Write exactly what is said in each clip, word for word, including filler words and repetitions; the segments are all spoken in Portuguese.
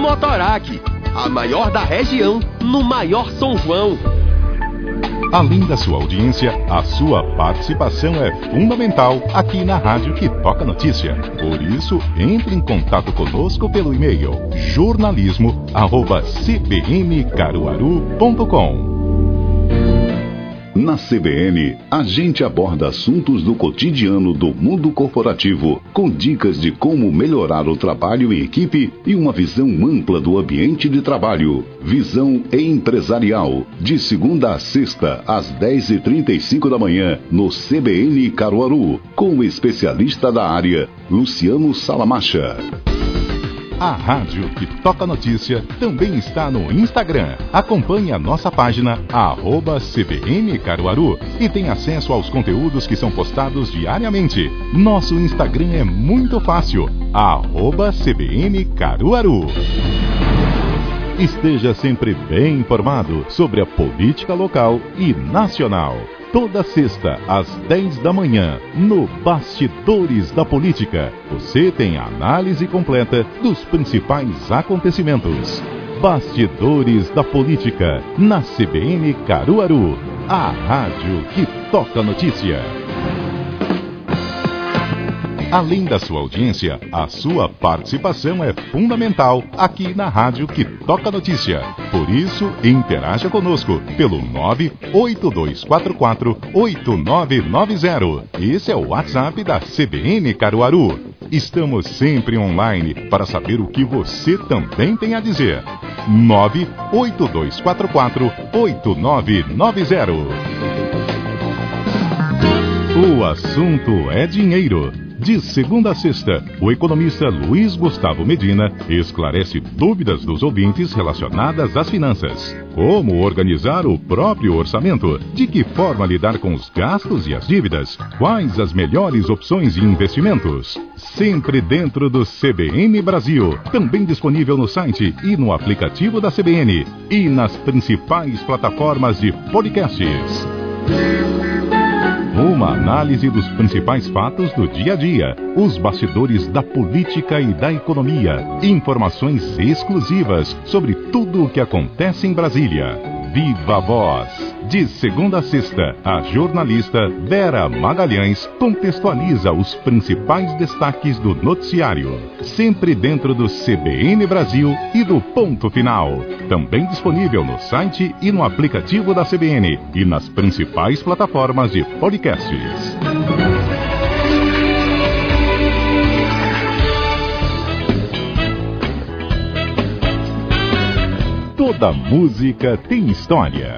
Motorac, a maior da região, no maior São João. Além da sua audiência, a sua participação é fundamental aqui na Rádio que Toca Notícia. Por isso, entre em contato conosco pelo e-mail jornalismo arroba c b n caruaru ponto com. Na C B N, a gente aborda assuntos do cotidiano do mundo corporativo, com dicas de como melhorar o trabalho em equipe e uma visão ampla do ambiente de trabalho. Visão Empresarial, de segunda a sexta, às dez e trinta e cinco da manhã, no C B N Caruaru, com o especialista da área, Luciano Salamacha. A Rádio que Toca Notícia também está no Instagram. Acompanhe a nossa página, arroba C B N Caruaru, e tem acesso aos conteúdos que são postados diariamente. Nosso Instagram é muito fácil, arroba C B N Caruaru. Esteja sempre bem informado sobre a política local e nacional. Toda sexta, às dez da manhã, no Bastidores da Política, você tem a análise completa dos principais acontecimentos. Bastidores da Política, na C B N Caruaru, a rádio que toca notícia. Além da sua audiência, a sua participação é fundamental aqui na Rádio que Toca Notícia. Por isso, interaja conosco pelo nove oito dois quatro quatro oito nove nove zero. Esse é o WhatsApp da C B N Caruaru. Estamos sempre online para saber o que você também tem a dizer. nove oito dois quatro quatro oito nove nove zero. O assunto é dinheiro. De segunda a sexta, o economista Luiz Gustavo Medina esclarece dúvidas dos ouvintes relacionadas às finanças. Como organizar o próprio orçamento? De que forma lidar com os gastos e as dívidas? Quais as melhores opções de investimentos? Sempre dentro do C B N Brasil. Também disponível no site e no aplicativo da C B N. E nas principais plataformas de podcasts. Uma análise dos principais fatos do dia a dia, os bastidores da política e da economia, informações exclusivas sobre tudo o que acontece em Brasília. Viva a Voz! De segunda a sexta, a jornalista Vera Magalhães contextualiza os principais destaques do noticiário, sempre dentro do C B N Brasil e do Ponto Final. Também disponível no site e no aplicativo da C B N e nas principais plataformas de podcasts. Toda música tem história.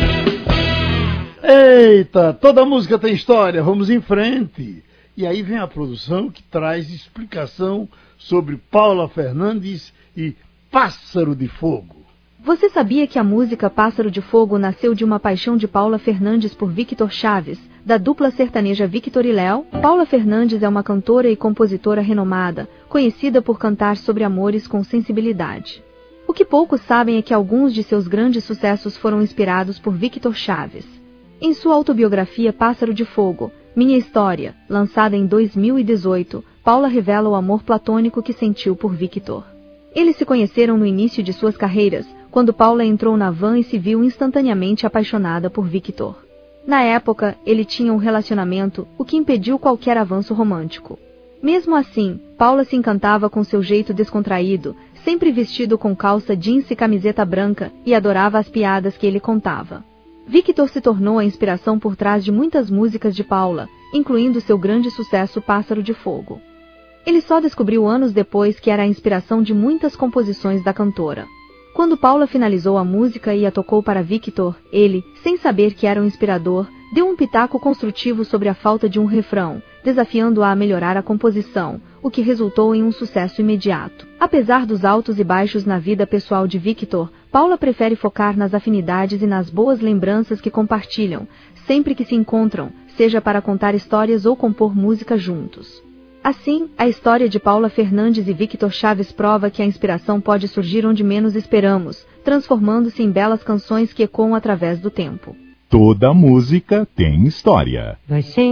Eita, toda música tem história, vamos em frente. E aí vem a produção que traz explicação sobre Paula Fernandes e Pássaro de Fogo. Você sabia que a música Pássaro de Fogo nasceu de uma paixão de Paula Fernandes por Victor Chaves, da dupla sertaneja Victor e Léo? Paula Fernandes é uma cantora e compositora renomada, conhecida por cantar sobre amores com sensibilidade. O que poucos sabem é que alguns de seus grandes sucessos foram inspirados por Victor Chaves. Em sua autobiografia Pássaro de Fogo, Minha História, lançada em dois mil e dezoito, Paula revela o amor platônico que sentiu por Victor. Eles se conheceram no início de suas carreiras, quando Paula entrou na van e se viu instantaneamente apaixonada por Victor. Na época, ele tinha um relacionamento, o que impediu qualquer avanço romântico. Mesmo assim, Paula se encantava com seu jeito descontraído, sempre vestido com calça jeans e camiseta branca, e adorava as piadas que ele contava. Victor se tornou a inspiração por trás de muitas músicas de Paula, incluindo seu grande sucesso Pássaro de Fogo. Ele só descobriu anos depois que era a inspiração de muitas composições da cantora. Quando Paula finalizou a música e a tocou para Victor, ele, sem saber que era um inspirador, deu um pitaco construtivo sobre a falta de um refrão, desafiando-a a melhorar a composição, o que resultou em um sucesso imediato. Apesar dos altos e baixos na vida pessoal de Victor, Paula prefere focar nas afinidades e nas boas lembranças que compartilham, sempre que se encontram, seja para contar histórias ou compor música juntos. Assim, a história de Paula Fernandes e Victor Chaves prova que a inspiração pode surgir onde menos esperamos, transformando-se em belas canções que ecoam através do tempo. Toda música tem história. Você